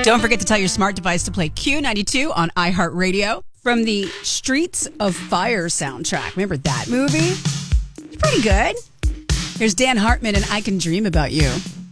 Don't forget to tell your smart device to play Q92 on iHeartRadio from the Streets of Fire soundtrack. Remember that movie? It's pretty good. Here's Dan Hartman and I Can Dream About You.